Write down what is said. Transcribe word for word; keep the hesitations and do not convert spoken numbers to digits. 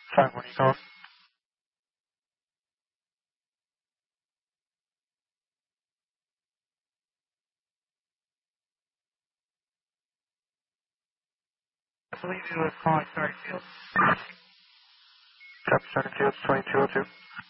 Sorry, what are you calling? I believe you was calling Starting Field. Copy, Starting Field, twenty-two oh two.